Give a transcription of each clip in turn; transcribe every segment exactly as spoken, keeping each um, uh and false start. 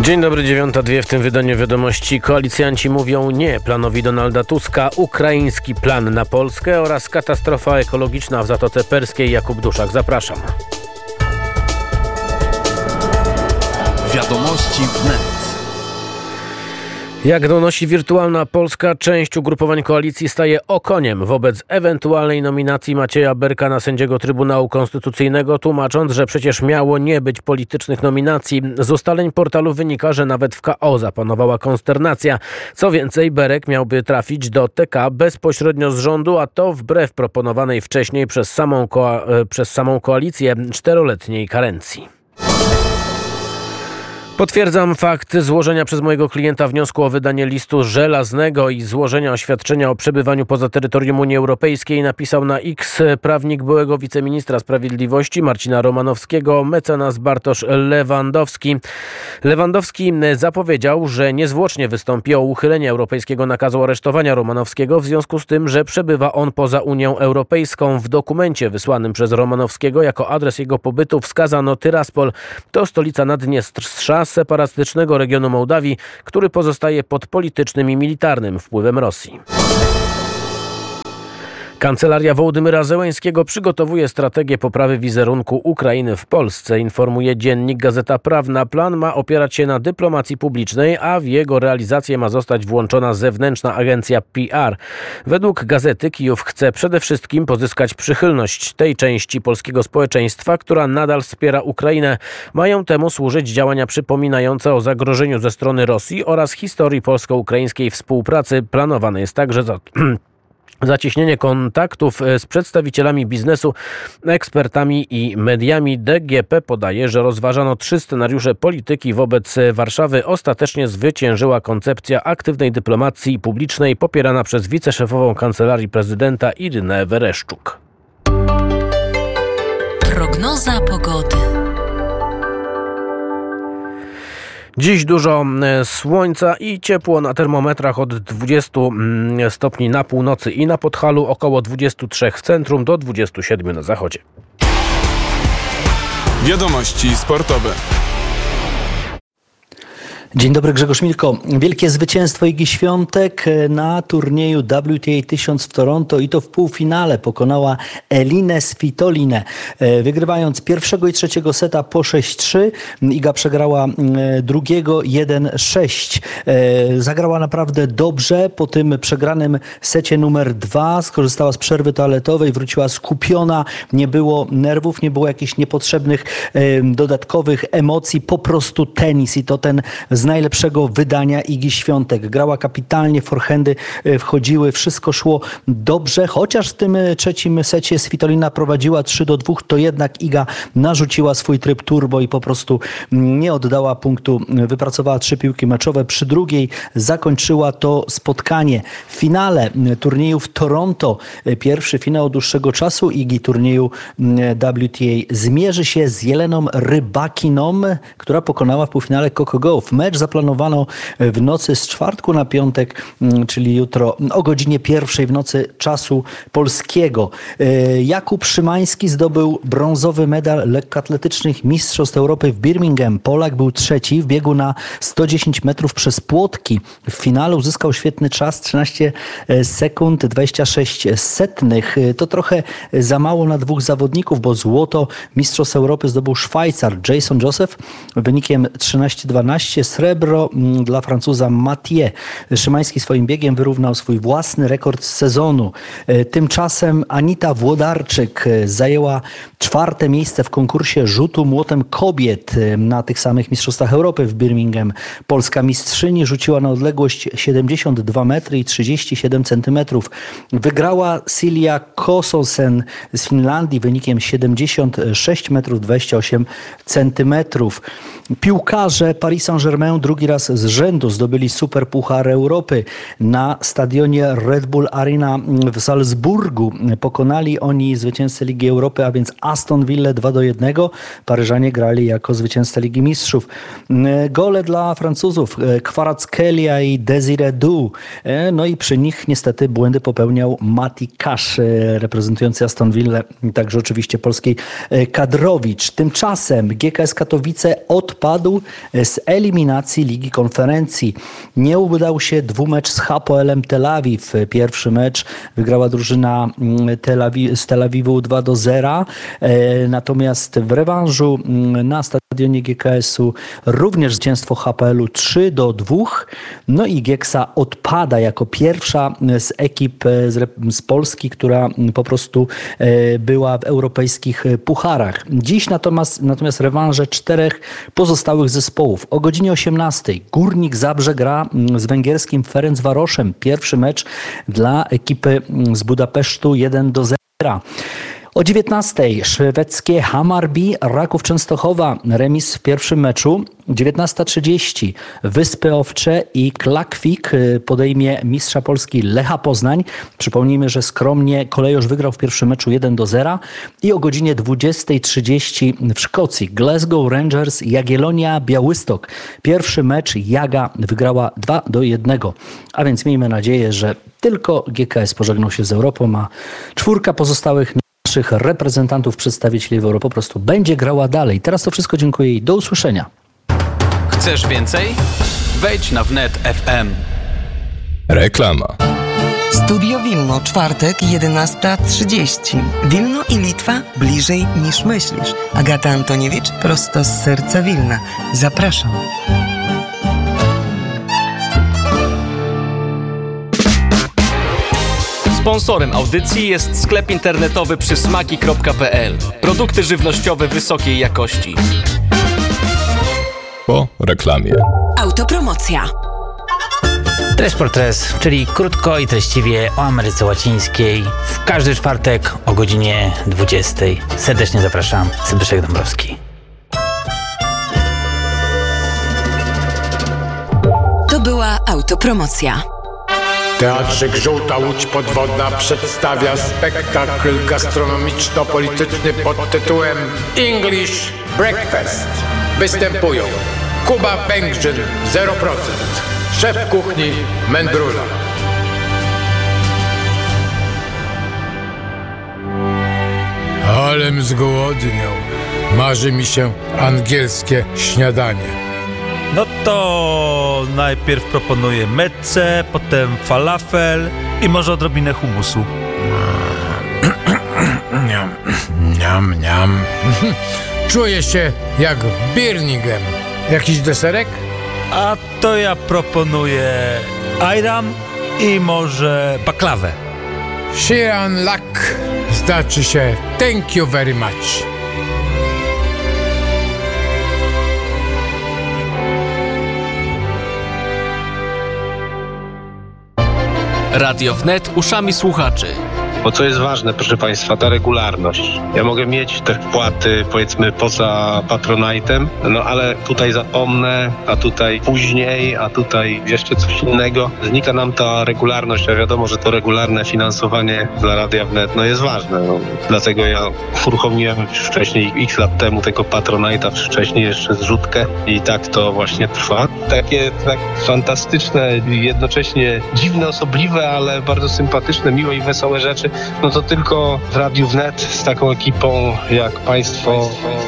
Dzień dobry, dziewiąta dwie w tym wydaniu wiadomości. Koalicjanci mówią nie planowi Donalda Tuska, ukraiński plan na Polskę oraz katastrofa ekologiczna w Zatoce Perskiej. Jakub Duszak, zapraszam. Wiadomości wnet. Jak donosi Wirtualna Polska, część ugrupowań koalicji staje okoniem wobec ewentualnej nominacji Macieja Berka na sędziego Trybunału Konstytucyjnego, tłumacząc, że przecież miało nie być politycznych nominacji. Z ustaleń portalu wynika, że nawet w K O zapanowała konsternacja. Co więcej, Berek miałby trafić do T K bezpośrednio z rządu, a to wbrew proponowanej wcześniej przez samą, ko- przez samą koalicję czteroletniej karencji. Potwierdzam fakt złożenia przez mojego klienta wniosku o wydanie listu żelaznego i złożenia oświadczenia o przebywaniu poza terytorium Unii Europejskiej, napisał na X prawnik byłego wiceministra sprawiedliwości Marcina Romanowskiego, mecenas Bartosz Lewandowski. Lewandowski zapowiedział, że niezwłocznie wystąpi o uchylenie europejskiego nakazu aresztowania Romanowskiego w związku z tym, że przebywa on poza Unią Europejską. W dokumencie wysłanym przez Romanowskiego jako adres jego pobytu wskazano Tyraspol. To stolica Naddniestrza, separatystycznego regionu Mołdawii, który pozostaje pod politycznym i militarnym wpływem Rosji. Kancelaria Wołodymyra Zełenskiego przygotowuje strategię poprawy wizerunku Ukrainy w Polsce, informuje dziennik Gazeta Prawna. Plan ma opierać się na dyplomacji publicznej, a w jego realizację ma zostać włączona zewnętrzna agencja P R. Według gazety Kijów chce przede wszystkim pozyskać przychylność tej części polskiego społeczeństwa, która nadal wspiera Ukrainę. Mają temu służyć działania przypominające o zagrożeniu ze strony Rosji oraz historii polsko-ukraińskiej współpracy. Planowane jest także za... zacieśnienie kontaktów z przedstawicielami biznesu, ekspertami i mediami. D G P podaje, że rozważano trzy scenariusze polityki wobec Warszawy. Ostatecznie zwyciężyła koncepcja aktywnej dyplomacji publicznej popierana przez wiceszefową Kancelarii Prezydenta Irynę Wereszczuk. Prognoza pogody. Dziś dużo słońca i ciepło na termometrach od dwudziestu stopni na północy i na Podhalu, około dwudziestu trzech w centrum do dwudziestu siedmiu na zachodzie. Wiadomości sportowe. Dzień dobry, Grzegorz Milko. Wielkie zwycięstwo Igi Świątek na turnieju W T A tysiąc w Toronto i to w półfinale pokonała Elinę Svitolinę. Wygrywając pierwszego i trzeciego seta po sześć trzy, Iga przegrała drugiego jeden sześć. Zagrała naprawdę dobrze. Po tym przegranym secie numer dwa skorzystała z przerwy toaletowej, wróciła skupiona, nie było nerwów, nie było jakichś niepotrzebnych dodatkowych emocji, po prostu tenis i to ten z najlepszego wydania Igi Świątek. Grała kapitalnie, forehandy wchodziły, wszystko szło dobrze, chociaż w tym trzecim secie Svitolina prowadziła trzy do dwóch, to jednak Iga narzuciła swój tryb turbo i po prostu nie oddała punktu. Wypracowała trzy piłki meczowe. Przy drugiej zakończyła to spotkanie. W finale turnieju w Toronto, pierwszy finał od dłuższego czasu Igi turnieju W T A, zmierzy się z Jeleną Rybakiną, która pokonała w półfinale Coco Gauff. Mecz zaplanowano w nocy z czwartku na piątek, czyli jutro o godzinie pierwszej w nocy czasu polskiego. Jakub Szymański zdobył brązowy medal lekkoatletycznych Mistrzostw Europy w Birmingham. Polak był trzeci w biegu na sto dziesięć metrów przez płotki. W finale uzyskał świetny czas, trzynaście sekund dwadzieścia sześć setnych. To trochę za mało na dwóch zawodników, bo złoto Mistrzostw Europy zdobył Szwajcar Jason Joseph wynikiem trzynaście dwanaście. Srebro dla Francuza Mathieu. Szymański swoim biegiem wyrównał swój własny rekord sezonu. Tymczasem Anita Włodarczyk zajęła czwarte miejsce w konkursie rzutu młotem kobiet na tych samych Mistrzostwach Europy w Birmingham. Polska mistrzyni rzuciła na odległość siedemdziesiąt dwa metry i trzydzieści siedem centymetrów. Wygrała Silja Kososen z Finlandii wynikiem siedemdziesiąt sześć metrów dwadzieścia osiem centymetrów. Piłkarze Paris Saint-Germain drugi raz z rzędu zdobyli Superpuchar Europy. Na stadionie Red Bull Arena w Salzburgu pokonali oni zwycięzcę Ligi Europy, a więc Aston Villa dwa do jednego. Paryżanie grali jako zwycięzcy Ligi Mistrzów. Gole dla Francuzów Kvaratskhelia i Desiré Du. No i przy nich niestety błędy popełniał Mati Cash, reprezentujący Aston Villa, także oczywiście polskiej Kadrowicz. Tymczasem G K S Katowice od odpadł z eliminacji Ligi Konferencji. Nie udał się dwumecz z Hapoelem Tel Awiw. Pierwszy mecz wygrała drużyna Tel Awiw, z Tel Awiwu dwa do zera. Natomiast w rewanżu na stadionie G K S-u również zwycięstwo H P L-u trzy do dwóch. No i Gieksa odpada jako pierwsza z ekip z, z Polski, która po prostu była w europejskich pucharach. Dziś natomiast, natomiast rewanże czterech pozostałych zespołów. O godzinie osiemnastej Górnik Zabrze gra z węgierskim Ferencvaroszem. Pierwszy mecz dla ekipy z Budapesztu jeden do zera. O dziewiętnastej szwedzkie Hammarby, Raków Częstochowa, remis w pierwszym meczu. dziewiętnasta trzydzieści Wyspy Owcze i Klakwik podejmie mistrza Polski Lecha Poznań. Przypomnijmy, że skromnie Kolejorz wygrał w pierwszym meczu jeden do zera. I o godzinie dwudziestej trzydzieści w Szkocji Glasgow Rangers, Jagiellonia Białystok. Pierwszy mecz Jaga wygrała dwa do jednego. A więc miejmy nadzieję, że tylko G K S pożegnał się z Europą, a czwórka pozostałych naszych reprezentantów, przedstawicieli w Europie po prostu będzie grała dalej. Teraz to wszystko, dziękuję i do usłyszenia. Chcesz więcej? Wejdź na wnet kropka f m. Reklama. Studio Wilno, czwartek, jedenasta trzydzieści. Wilno i Litwa bliżej niż myślisz. Agata Antoniewicz, prosto z serca Wilna. Zapraszam. Sponsorem audycji jest sklep internetowy przysmaki kropka p l. Produkty żywnościowe wysokiej jakości. Po reklamie. Autopromocja. Tres por Tres, czyli krótko i treściwie o Ameryce Łacińskiej. W każdy czwartek o godzinie dwudziestej. Serdecznie zapraszam. Zbyszek Dąbrowski. To była autopromocja. Teatrzyk Żółta Łódź Podwodna przedstawia spektakl gastronomiczno-polityczny pod tytułem English Breakfast. Występują Kuba Pękrzyn zero procent, szef kuchni Mędrula. Alem zgłodniał. Marzy mi się angielskie śniadanie. No to najpierw proponuję mezzę, potem falafel i może odrobinę humusu. Niam, niam, niam. Czuję się jak w Birmingham. Jakiś deserek? A to ja proponuję ayran i może baklawę. Shiran lak. Znaczy się thank you very much. Radio Wnet uszami słuchaczy. Bo co jest ważne, proszę Państwa, ta regularność. Ja mogę mieć te wpłaty, powiedzmy, poza Patronite'em, no ale tutaj zapomnę, a tutaj później, a tutaj jeszcze coś innego. Znika nam ta regularność, a wiadomo, że to regularne finansowanie dla Radia Wnet no jest ważne. No. Dlatego ja uruchomiłem już wcześniej, x lat temu, tego Patronite'a, wcześniej jeszcze zrzutkę i tak to właśnie trwa. Takie tak fantastyczne, jednocześnie dziwne, osobliwe, ale bardzo sympatyczne, miłe i wesołe rzeczy. No to tylko w Radiu Wnet z taką ekipą jak Państwo.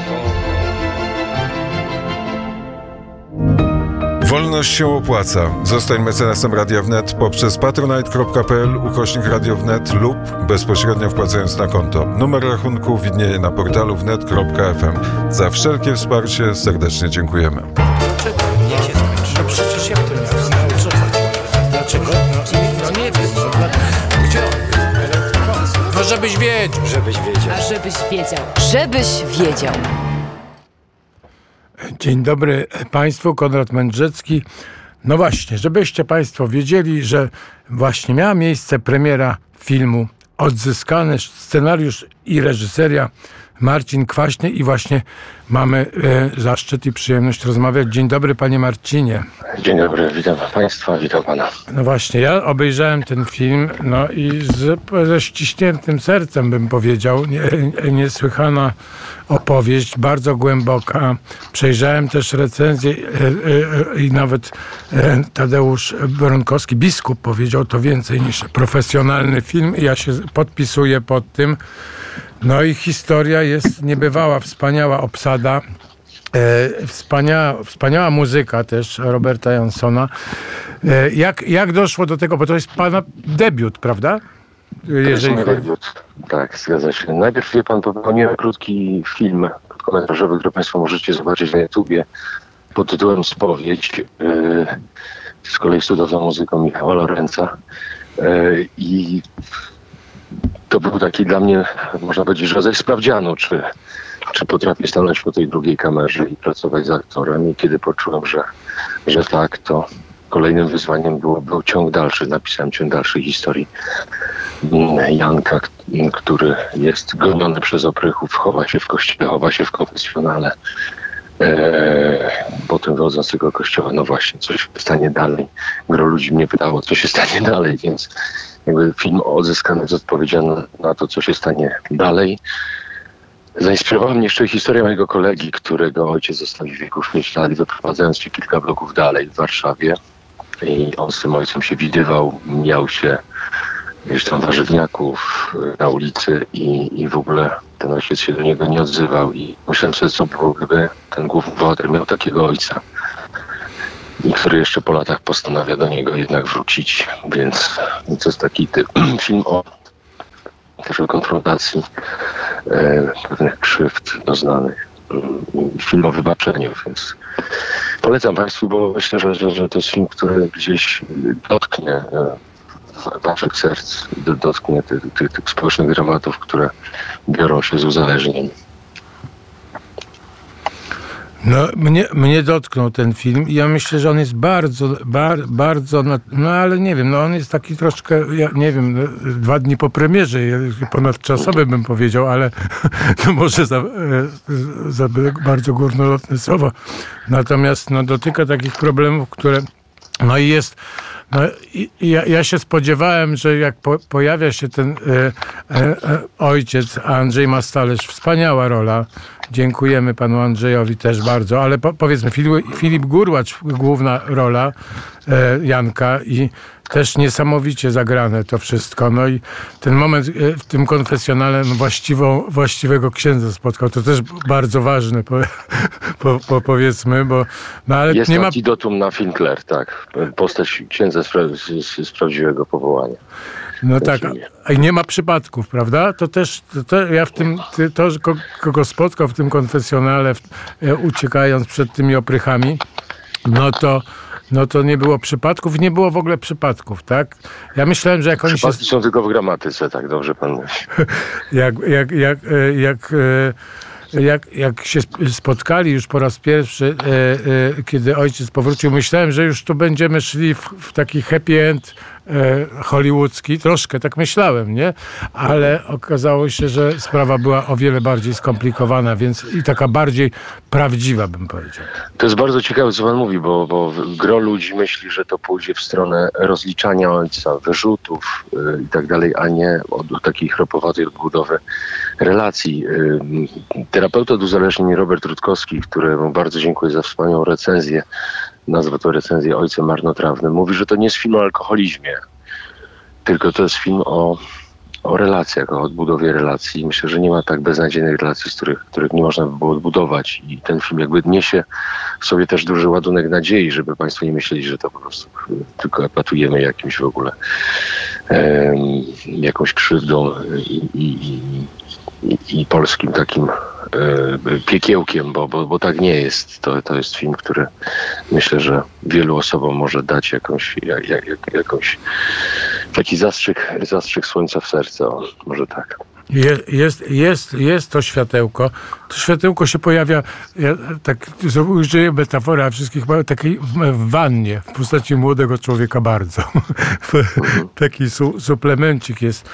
Wolność się opłaca. Zostań mecenasem Radia Wnet poprzez patronite kropka p l ukośnik Radio Wnet lub bezpośrednio wpłacając na konto. Numer rachunku widnieje na portalu wnet kropka f m. Za wszelkie wsparcie serdecznie dziękujemy. Nie się skończy. No przecież jak to miał? No co chodzi? Dlaczego? No, no nie wiem. No, gdzie on? No żebyś wiedział. Żebyś wiedział. A żebyś wiedział. Żebyś wiedział. Dzień dobry Państwu, Konrad Mędrzecki. No właśnie, żebyście Państwo wiedzieli, że właśnie miała miejsce premiera filmu Odzyskany, scenariusz i reżyseria Marcin Kwaśny i właśnie mamy e, zaszczyt i przyjemność rozmawiać. Dzień dobry, panie Marcinie. Dzień dobry, witam Państwa, witam Pana. No właśnie, ja obejrzałem ten film, no i z, ze ściśniętym sercem bym powiedział, nie, niesłychana opowieść, bardzo głęboka. Przejrzałem też recenzję e, e, i nawet e, Tadeusz Bronkowski, biskup, powiedział to więcej niż profesjonalny film i ja się podpisuję pod tym. No i historia jest niebywała, wspaniała obsada. E, wspaniała, wspaniała muzyka też Roberta Jansona. E, jak, jak doszło do tego, bo to jest pana debiut, prawda? Jeżeli... To jest debiut. Tak, zgadza się. Najpierw, wie pan, popełniłem krótki film krótkometrażowy, który państwo możecie zobaczyć na YouTubie pod tytułem Spowiedź. Yy, z kolei studiował muzyką Michała Lorenza. Yy, I to był taki dla mnie, można powiedzieć, rodzaj sprawdzianu, czy, czy potrafię stanąć po tej drugiej kamerze i pracować z aktorem. I kiedy poczułem, że, że tak, to kolejnym wyzwaniem było, był ciąg dalszy. Napisałem ciąg dalszej historii Janka, który jest goniony przez oprychów, chowa się w kościele, chowa się w konfesjonale. Eee, potem wychodząc z tego kościoła, no właśnie, co się stanie dalej. Gro ludzi mnie pytało, co się stanie dalej, więc jakby film odzyskany jest odpowiedzialny na to, co się stanie dalej. Zainspirowała mnie jeszcze historia mojego kolegi, którego ojciec zostawił w wieku pięć lat, wyprowadzając się kilka bloków dalej w Warszawie. I on z tym ojcem się widywał, miał się gdzieś tam warzywniaków na ulicy i, i w ogóle ten ojciec się do niego nie odzywał. I myślałem sobie, co było, gdyby ten główny bohater miał takiego ojca, i który jeszcze po latach postanawia do niego jednak wrócić. Więc to jest taki typ, film o też o konfrontacji e, pewnych krzywd doznanych. Film o wybaczeniu, więc polecam państwu, bo myślę, że, że, że to jest film, który gdzieś dotknie e, waszych serc, dotknie tych, tych, tych społecznych dramatów, które biorą się z uzależnień. No, mnie, mnie dotknął ten film i ja myślę, że on jest bardzo, bar, bardzo, no ale nie wiem, no on jest taki troszkę, ja nie wiem, dwa dni po premierze, ponadczasowy bym powiedział, ale no może za, za bardzo górnolotne słowo. Natomiast no, dotyka takich problemów, które, no i jest, no i ja, ja się spodziewałem, że jak po, pojawia się ten e, e, ojciec Andrzej Mastalerz, wspaniała rola. Dziękujemy panu Andrzejowi też bardzo, ale po, powiedzmy Filip, Filip Gurłacz, główna rola e, Janka i też niesamowicie zagrane to wszystko. No i ten moment e, w tym konfesjonale no, właściwą, właściwego księdza spotkał. To też bardzo ważne, po, po, po, powiedzmy, bo no, ale jest nie ma... antidotum na Finkler, tak. Postać księdza z, z, z prawdziwego powołania. No tak, a nie ma przypadków, prawda? To też, to, to ja w tym, to, kogo spotkał w tym konfesjonale, w, uciekając przed tymi oprychami, no to, no to nie było przypadków, nie było w ogóle przypadków, tak? Ja myślałem, że jak oni się... Przypadki są tylko w gramatyce, tak dobrze pan mówi. jak, jak, jak, jak, jak, jak się spotkali już po raz pierwszy, kiedy ojciec powrócił, myślałem, że już tu będziemy szli w, w taki happy end hollywoodzki, troszkę tak myślałem, nie? Ale okazało się, że sprawa była o wiele bardziej skomplikowana, więc i taka bardziej prawdziwa, bym powiedział. To jest bardzo ciekawe, co pan mówi, bo, bo gro ludzi myśli, że to pójdzie w stronę rozliczania ojca, wyrzutów yy, i tak dalej, a nie od, od takiej chropowatej odbudowy relacji. Yy, terapeuta od uzależnień Robert Rutkowski, któremu bardzo dziękuję za wspaniałą recenzję, nazwa to recenzję Ojcem Marnotrawnym, mówi, że to nie jest film o alkoholizmie, tylko to jest film o, o relacjach, o odbudowie relacji. Myślę, że nie ma tak beznadziejnych relacji, z których, których nie można by było odbudować. I ten film jakby niesie w sobie też duży ładunek nadziei, żeby państwo nie myśleli, że to po prostu tylko epatujemy jakimś w ogóle um, jakąś krzywdą i, i, i, i polskim takim piekiełkiem, bo, bo, bo tak nie jest. To, to jest film, który myślę, że wielu osobom może dać jakąś, jak, jak, jakąś taki zastrzyk, zastrzyk słońca w serce. O, może tak. Jest, jest, jest, jest to światełko. To światełko się pojawia, ja tak użyję metaforę, a wszystkich takiej w wannie, w postaci młodego człowieka bardzo. Taki su, suplemencik jest.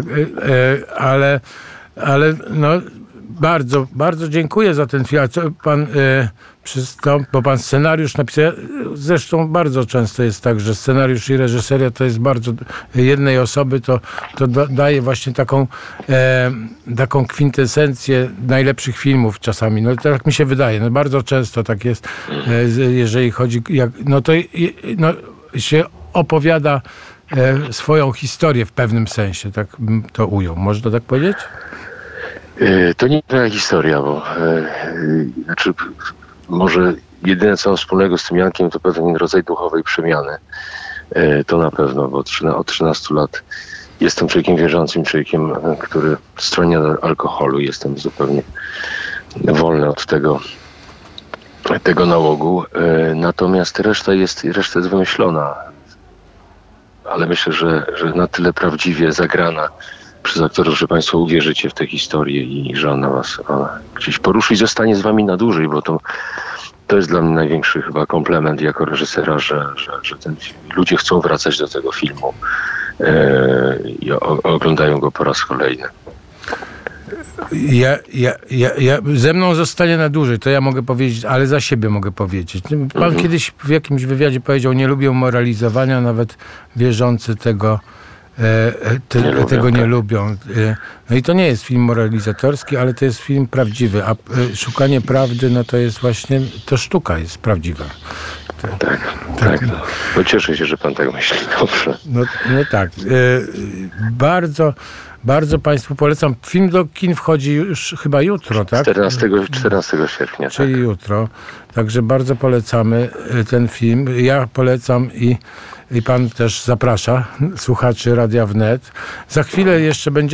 Ale, ale no bardzo, bardzo dziękuję za ten film. Co pan e, przystąp, bo pan scenariusz napisał. Zresztą bardzo często jest tak, że scenariusz i reżyseria to jest bardzo jednej osoby, to, to da, daje właśnie taką, e, taką kwintesencję najlepszych filmów czasami. No tak mi się wydaje. No, bardzo często tak jest, e, jeżeli chodzi, jak, no to no, się opowiada e, swoją historię w pewnym sensie, tak bym to ujął. Można tak powiedzieć? To nie jest moja historia, bo e, znaczy może jedyne co mam wspólnego z tym Jankiem to pewien rodzaj duchowej przemiany. To na pewno, bo od trzynastu lat jestem człowiekiem wierzącym, człowiekiem, który stroni od alkoholu. Jestem zupełnie wolny od tego, tego nałogu. Natomiast reszta jest, reszta jest wymyślona. Ale myślę, że, że na tyle prawdziwie zagrana przez aktorów, że Państwo uwierzycie w tę historię i że ona Was ona gdzieś poruszy i zostanie z Wami na dłużej, bo to, to jest dla mnie największy chyba komplement jako reżysera, że, że, że ten, ludzie chcą wracać do tego filmu yy, i o, oglądają go po raz kolejny. Ja, ja, ja, ja, ze mną zostanie na dłużej, to ja mogę powiedzieć, ale za siebie mogę powiedzieć. Pan mhm. kiedyś w jakimś wywiadzie powiedział, nie lubią moralizowania, nawet wierzący tego, e, te, nie tego lubią, nie tak. lubią. No i to nie jest film moralizatorski, ale to jest film prawdziwy, a szukanie prawdy, no to jest właśnie, to sztuka jest prawdziwa. To, tak, tak. tak. No. No cieszę się, że pan tak myśli. Dobrze. No, no tak. E, bardzo Bardzo Państwu polecam. Film do kin wchodzi już chyba jutro, tak? czternastego sierpnia. Czyli tak. jutro. Także bardzo polecamy ten film. Ja polecam i, i Pan też zaprasza słuchaczy Radia Wnet. Za chwilę jeszcze będzie